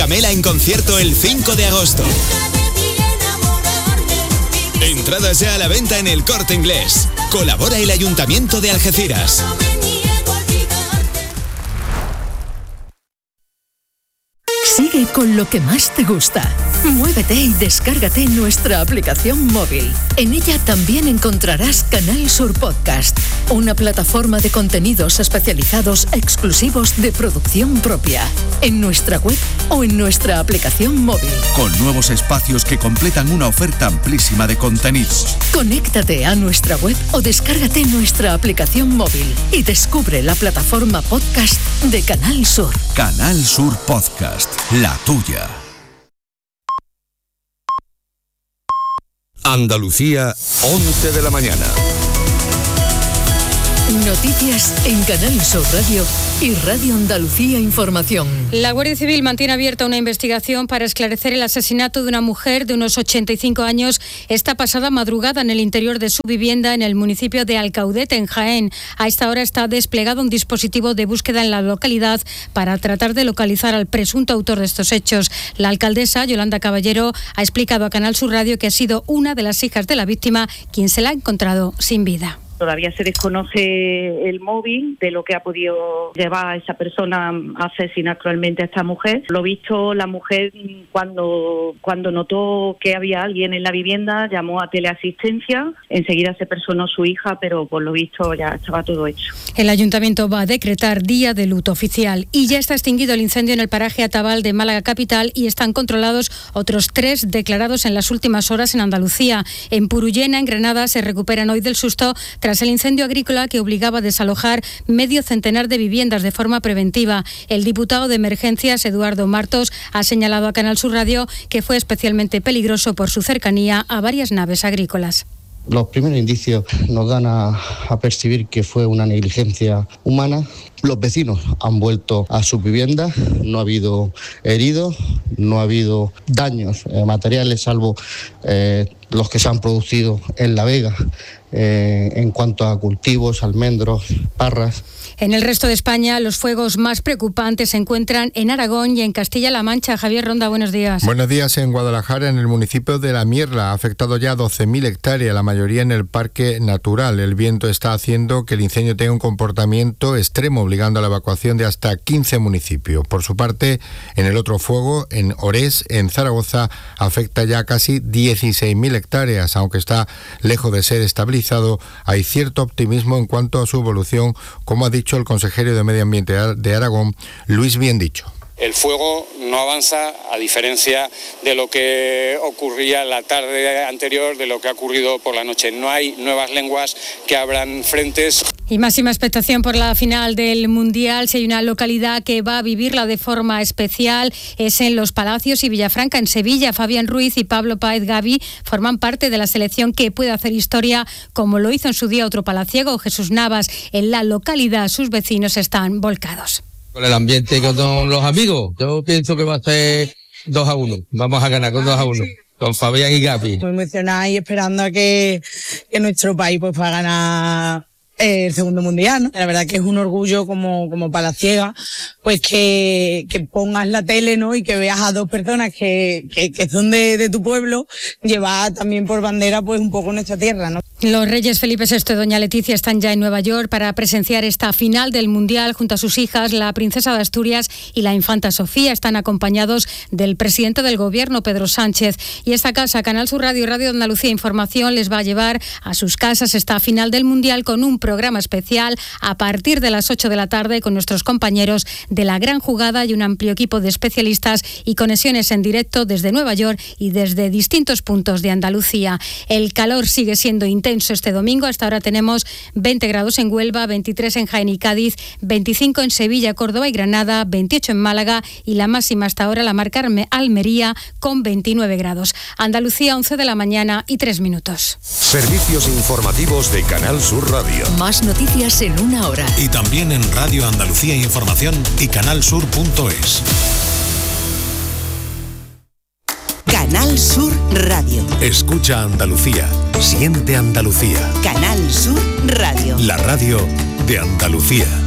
Camela en concierto el 5 de agosto. Entradas ya a la venta en El Corte Inglés. Colabora el Ayuntamiento de Algeciras. Sigue con lo que más te gusta. Muévete y descárgate nuestra aplicación móvil. En ella también encontrarás Canal Sur Podcast, una plataforma de contenidos especializados exclusivos de producción propia, en nuestra web o en nuestra aplicación móvil. Con nuevos espacios que completan una oferta amplísima de contenidos. Conéctate a nuestra web o descárgate nuestra aplicación móvil y descubre la plataforma podcast de Canal Sur. Canal Sur Podcast, la tuya. Andalucía, 11 de la mañana. Noticias en Canal Sur Radio y Radio Andalucía Información. La Guardia Civil mantiene abierta una investigación para esclarecer el asesinato de una mujer de unos 85 años esta pasada madrugada en el interior de su vivienda en el municipio de Alcaudete, en Jaén. A esta hora está desplegado un dispositivo de búsqueda en la localidad para tratar de localizar al presunto autor de estos hechos. La alcaldesa, Yolanda Caballero, ha explicado a Canal Sur Radio que ha sido una de las hijas de la víctima quien se la ha encontrado sin vida. Todavía se desconoce el móvil de lo que ha podido llevar a esa persona a asesinar actualmente a esta mujer. Lo visto, la mujer cuando notó que había alguien en la vivienda llamó a teleasistencia, enseguida se personó su hija, pero por lo visto ya estaba todo hecho. El ayuntamiento va a decretar día de luto oficial y ya está extinguido el incendio en el paraje Atabal de Málaga capital y están controlados otros 3 declarados en las últimas horas en Andalucía. En Purullena, en Granada, se recuperan hoy del susto tras el incendio agrícola que obligaba a desalojar medio centenar de viviendas de forma preventiva. El diputado de Emergencias, Eduardo Martos, ha señalado a Canal Sur Radio que fue especialmente peligroso por su cercanía a varias naves agrícolas. Los primeros indicios nos dan a percibir que fue una negligencia humana. Los vecinos han vuelto a sus viviendas, no ha habido heridos, no ha habido daños materiales, salvo los que se han producido en La Vega en cuanto a cultivos, almendros, parras. En el resto de España, los fuegos más preocupantes se encuentran en Aragón y en Castilla-La Mancha. Javier Ronda, buenos días. Buenos días. En Guadalajara, en el municipio de La Mierla, ha afectado ya 12.000 hectáreas, la mayoría en el Parque Natural. El viento está haciendo que el incendio tenga un comportamiento extremo, obligando a la evacuación de hasta 15 municipios. Por su parte, en el otro fuego, en Orés, en Zaragoza, afecta ya casi 16.000 hectáreas. Aunque está lejos de ser estabilizado, hay cierto optimismo en cuanto a su evolución, como ha dicho el consejero de Medio Ambiente de Aragón, Luis Biendicho. El fuego no avanza, a diferencia de lo que ocurría la tarde anterior, de lo que ha ocurrido por la noche. No hay nuevas lenguas que abran frentes. Y máxima expectación por la final del Mundial. Si hay una localidad que va a vivirla de forma especial, es en Los Palacios y Villafranca, en Sevilla. Fabián Ruiz y Pablo Páez Gavi forman parte de la selección que puede hacer historia, como lo hizo en su día otro palaciego, Jesús Navas. En la localidad sus vecinos están volcados. Con el ambiente, con los amigos, yo pienso que va a ser 2-1. Vamos a ganar con 2-1. Con Fabián y Gavi. Muy emocionada y esperando a que nuestro país pues va a ganar el segundo mundial, ¿no? La verdad que es un orgullo como palaciega, pues que pongas la tele, ¿no? Y que veas a 2 personas que son de tu pueblo, llevar también por bandera pues un poco nuestra tierra, ¿no? Los reyes Felipe VI y doña Leticia están ya en Nueva York para presenciar esta final del Mundial junto a sus hijas, la princesa de Asturias y la infanta Sofía. Están acompañados del presidente del gobierno, Pedro Sánchez. Y esta casa, Canal Sur Radio y Radio Andalucía Información, les va a llevar a sus casas esta final del Mundial con un programa especial a partir de las 8 de la tarde con nuestros compañeros de La Gran Jugada y un amplio equipo de especialistas y conexiones en directo desde Nueva York y desde distintos puntos de Andalucía. El calor sigue siendo intenso este domingo. Hasta ahora tenemos 20 grados en Huelva, 23 en Jaén y Cádiz, 25 en Sevilla, Córdoba y Granada, 28 en Málaga y la máxima hasta ahora la marca Almería con 29 grados. Andalucía, 11 de la mañana y 3 minutos. Servicios informativos de Canal Sur Radio. Más noticias en una hora. Y también en Radio Andalucía Información y canalsur.es. Canal Sur Radio. Escucha Andalucía. Siente Andalucía. Canal Sur Radio. La radio de Andalucía.